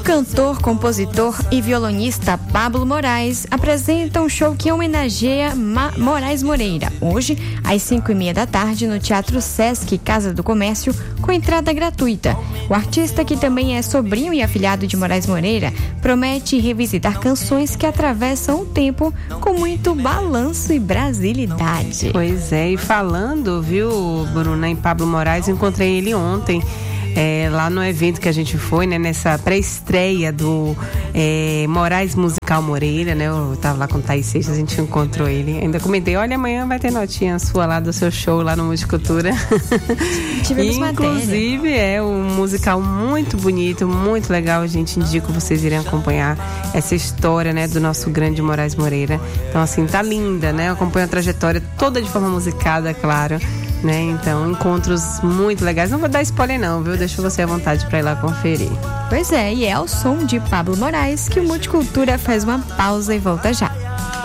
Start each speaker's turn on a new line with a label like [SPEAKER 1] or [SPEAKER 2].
[SPEAKER 1] Cantor, compositor e violonista Pablo Moraes apresenta um show que homenageia Moraes Moreira, hoje às 5:30 da tarde no Teatro Sesc Casa do Comércio, com entrada gratuita. O artista, que também é sobrinho e afilhado de Moraes Moreira, promete revisitar canções que atravessam o tempo com muito balanço e brasilidade.
[SPEAKER 2] Pois é, e falando, viu, Bruna, em Pablo Moraes, encontrei ele ontem. Lá no evento que a gente foi, né, nessa pré-estreia do Moraes Musical Moreira, né, eu tava lá com o Thaís Seixas, a gente encontrou ele, ainda comentei, olha, amanhã vai ter notinha sua lá do seu show lá no Multicultura.
[SPEAKER 1] Tivemos
[SPEAKER 2] inclusive
[SPEAKER 1] matéria.
[SPEAKER 2] Um musical muito bonito, muito legal, gente, indico vocês irem acompanhar essa história, né, do nosso grande Moraes Moreira. Então, assim, tá linda, né, acompanha a trajetória toda de forma musicada, claro, né? Então, encontros muito legais. Não vou dar spoiler não, viu? Deixo você à vontade para ir lá conferir.
[SPEAKER 1] Pois é, e é ao som de Pablo Moraes que o Multicultura faz uma pausa e volta já.